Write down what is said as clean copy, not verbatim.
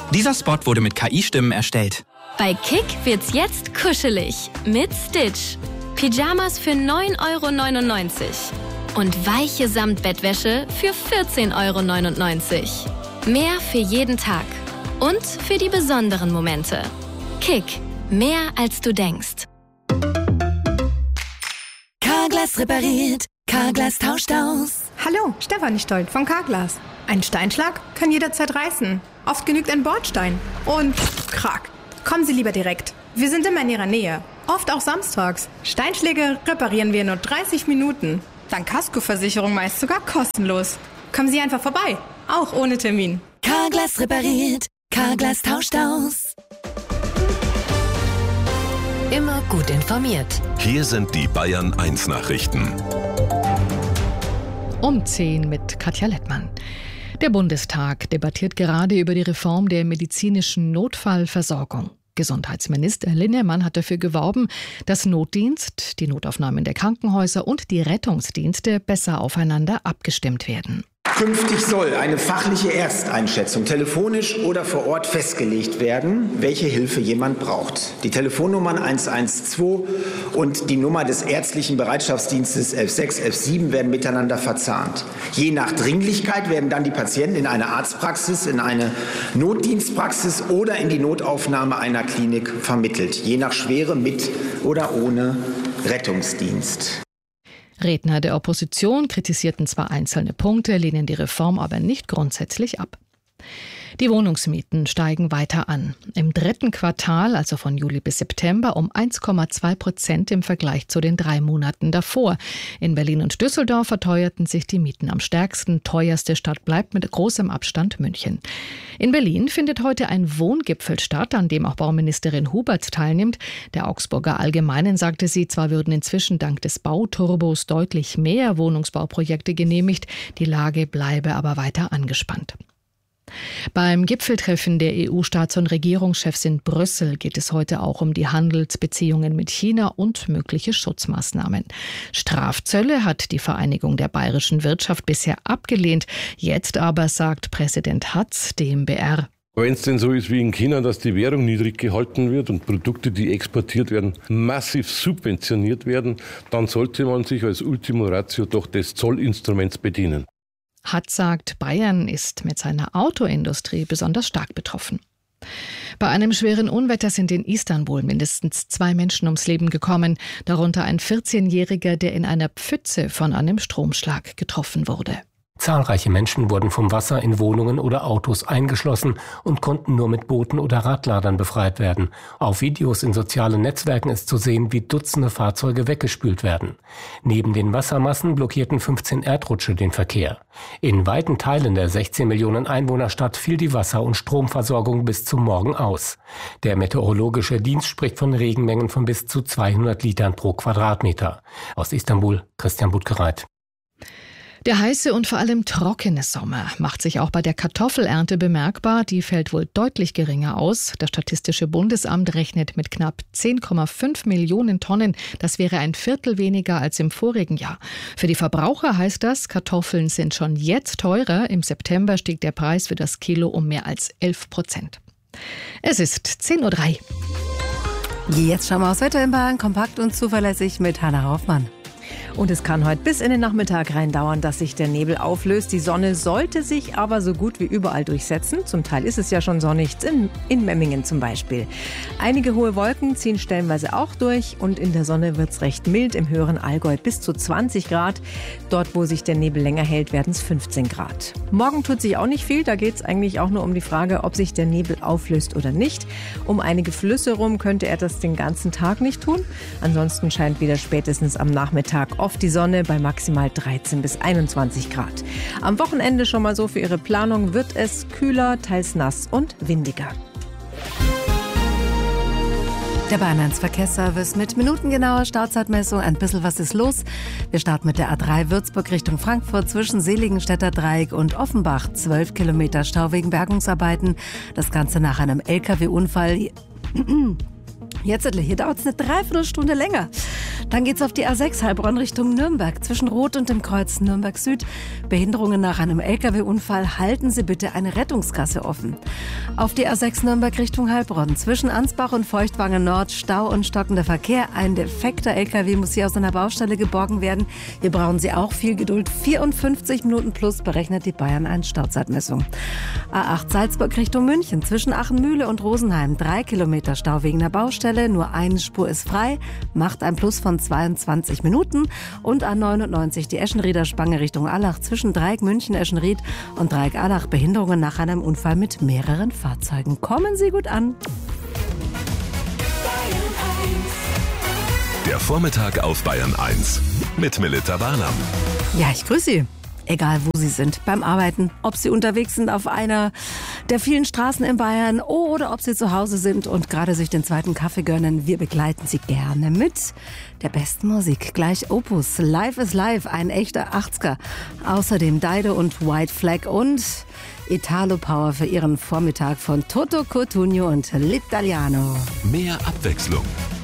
Dieser Spot wurde mit KI-Stimmen erstellt. Bei Kick wird's jetzt kuschelig mit Stitch. Pyjamas für 9,99 € und weiche Samtbettwäsche für 14,99 €. Mehr für jeden Tag und für die besonderen Momente. Kick, mehr als du denkst. Carglass repariert, Carglass tauscht aus. Hallo, Stefanie Stolt von Carglass. Ein Steinschlag kann jederzeit reißen. Oft genügt ein Bordstein. Und krack. Kommen Sie lieber direkt. Wir sind immer in Ihrer Nähe. Oft auch samstags. Steinschläge reparieren wir in nur 30 Minuten. Dank Kaskoversicherung meist sogar kostenlos. Kommen Sie einfach vorbei. Auch ohne Termin. Carglass repariert, Carglass tauscht aus. Immer gut informiert. Hier sind die Bayern 1 Nachrichten. Um 10 mit Katja Lettmann. Der Bundestag debattiert gerade über die Reform der medizinischen Notfallversorgung. Gesundheitsminister Linnemann hat dafür geworben, dass Notdienst, die Notaufnahmen der Krankenhäuser und die Rettungsdienste besser aufeinander abgestimmt werden. Künftig soll eine fachliche Ersteinschätzung telefonisch oder vor Ort festgelegt werden, welche Hilfe jemand braucht. Die Telefonnummern 112 und die Nummer des ärztlichen Bereitschaftsdienstes 116, 117 werden miteinander verzahnt. Je nach Dringlichkeit werden dann die Patienten in eine Arztpraxis, in eine Notdienstpraxis oder in die Notaufnahme einer Klinik vermittelt. Je nach Schwere mit oder ohne Rettungsdienst. Redner der Opposition kritisierten zwar einzelne Punkte, lehnen die Reform aber nicht grundsätzlich ab. Die Wohnungsmieten steigen weiter an. Im 3. Quartal, also von Juli bis September, um 1,2% im Vergleich zu den 3 Monaten davor. In Berlin und Düsseldorf verteuerten sich die Mieten am stärksten. Teuerste Stadt bleibt mit großem Abstand München. In Berlin findet heute ein Wohngipfel statt, an dem auch Bauministerin Huberts teilnimmt. Der Augsburger Allgemeinen sagte sie, zwar würden inzwischen dank des Bauturbos deutlich mehr Wohnungsbauprojekte genehmigt, die Lage bleibe aber weiter angespannt. Beim Gipfeltreffen der EU-Staats- und Regierungschefs in Brüssel geht es heute auch um die Handelsbeziehungen mit China und mögliche Schutzmaßnahmen. Strafzölle hat die Vereinigung der bayerischen Wirtschaft bisher abgelehnt. Jetzt aber sagt Präsident Hatz dem BR: Wenn es denn so ist wie in China, dass die Währung niedrig gehalten wird und Produkte, die exportiert werden, massiv subventioniert werden, dann sollte man sich als Ultima Ratio doch des Zollinstruments bedienen. Hatz sagt, Bayern ist mit seiner Autoindustrie besonders stark betroffen. Bei einem schweren Unwetter sind in Istanbul mindestens 2 Menschen ums Leben gekommen, darunter ein 14-Jähriger, der in einer Pfütze von einem Stromschlag getroffen wurde. Zahlreiche Menschen wurden vom Wasser in Wohnungen oder Autos eingeschlossen und konnten nur mit Booten oder Radladern befreit werden. Auf Videos in sozialen Netzwerken ist zu sehen, wie Dutzende Fahrzeuge weggespült werden. Neben den Wassermassen blockierten 15 Erdrutsche den Verkehr. In weiten Teilen der 16 Millionen Einwohnerstadt fiel die Wasser- und Stromversorgung bis zum Morgen aus. Der Meteorologische Dienst spricht von Regenmengen von bis zu 200 Litern pro Quadratmeter. Aus Istanbul, Christian Buttgereit. Der heiße und vor allem trockene Sommer macht sich auch bei der Kartoffelernte bemerkbar. Die fällt wohl deutlich geringer aus. Das Statistische Bundesamt rechnet mit knapp 10,5 Millionen Tonnen. Das wäre ein Viertel weniger als im vorigen Jahr. Für die Verbraucher heißt das, Kartoffeln sind schon jetzt teurer. Im September stieg der Preis für das Kilo um mehr als 11%. Es ist 10:03 Uhr. Jetzt schauen wir aufs Wetter in Bayern, kompakt und zuverlässig mit Hannah Hoffmann. Und es kann heute bis in den Nachmittag rein dauern, dass sich der Nebel auflöst. Die Sonne sollte sich aber so gut wie überall durchsetzen. Zum Teil ist es ja schon sonnig, in Memmingen zum Beispiel. Einige hohe Wolken ziehen stellenweise auch durch und in der Sonne wird es recht mild. Im höheren Allgäu bis zu 20 Grad. Dort, wo sich der Nebel länger hält, werden es 15 Grad. Morgen tut sich auch nicht viel. Da geht es eigentlich auch nur um die Frage, ob sich der Nebel auflöst oder nicht. Um einige Flüsse rum könnte er das den ganzen Tag nicht tun. Ansonsten scheint wieder spätestens am Nachmittag oft die Sonne bei maximal 13 bis 21 Grad. Am Wochenende schon mal so für Ihre Planung wird es kühler, teils nass und windiger. Der Bayern 1 Verkehrsservice mit minutengenauer Startzeitmessung. Ein bisschen was ist los. Wir starten mit der A3 Würzburg Richtung Frankfurt zwischen Seligenstädter Dreieck und Offenbach. 12 Kilometer Stau wegen Bergungsarbeiten. Das Ganze nach einem LKW-Unfall. Hier dauert es eine Dreiviertelstunde länger. Dann geht's auf die A6 Heilbronn Richtung Nürnberg. Zwischen Rot und dem Kreuz Nürnberg Süd. Behinderungen nach einem LKW-Unfall. Halten Sie bitte eine Rettungsgasse offen. Auf die A6 Nürnberg Richtung Heilbronn. Zwischen Ansbach und Feuchtwangen Nord Stau und stockender Verkehr. Ein defekter LKW muss hier aus einer Baustelle geborgen werden. Hier brauchen Sie auch viel Geduld. 54 Minuten plus berechnet die Bayern 1 Stauzeitmessung. A8 Salzburg Richtung München. Zwischen Achenmühle und Rosenheim 3 Kilometer Stau wegen der Baustelle. Nur eine Spur ist frei. Macht ein Plus von 22 Minuten. Und A99 die Eschenrieder Spange Richtung Allach. Zwischen Dreieck München, Eschenried und Dreieck Allach. Behinderungen nach einem Unfall mit mehreren Fahrzeugen. Kommen Sie gut an. Der Vormittag auf Bayern 1 mit Melitta Barnum. Ja, ich grüße Sie. Egal, wo Sie sind, beim Arbeiten, ob Sie unterwegs sind auf einer der vielen Straßen in Bayern oder ob Sie zu Hause sind und gerade sich den zweiten Kaffee gönnen. Wir begleiten Sie gerne mit der besten Musik. Gleich Opus, Life is Life, ein echter 80er. Außerdem Dido und White Flag und Italo Power für Ihren Vormittag von Toto Cutugno und L'Italiano. Mehr Abwechslung